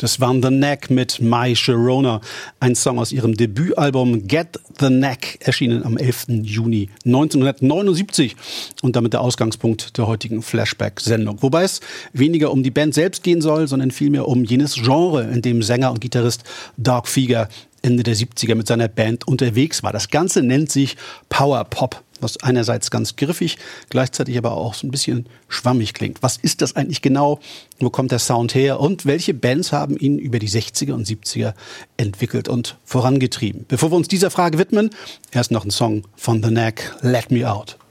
Das waren The Knack mit My Sharona, ein Song aus ihrem Debütalbum Get the Knack, erschienen am 11. Juni 1979 und damit der Ausgangspunkt der heutigen Flashback-Sendung. Wobei es weniger um die Band selbst gehen soll, sondern vielmehr um jenes Genre, in dem Sänger und Gitarrist Doug Fieger Ende der 70er mit seiner Band unterwegs war. Das Ganze nennt sich Power Pop, was einerseits ganz griffig, gleichzeitig aber auch so ein bisschen schwammig klingt. Was ist das eigentlich genau? Wo kommt der Sound her? Und welche Bands haben ihn über die 60er und 70er entwickelt und vorangetrieben? Bevor wir uns dieser Frage widmen, erst noch ein Song von The Knack, Let Me Out.